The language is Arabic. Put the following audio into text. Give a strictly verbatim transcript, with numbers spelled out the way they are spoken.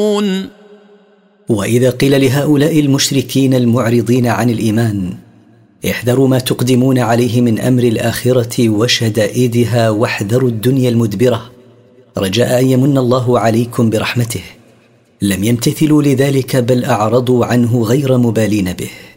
وإذا قيل لهؤلاء المشركين المعرضين عن الإيمان: احذروا ما تقدمون عليه من أمر الآخرة وشدائدها، واحذروا الدنيا المدبرة رجاء أن يمن الله عليكم برحمته، لم يمتثلوا لذلك بل أعرضوا عنه غير مبالين به.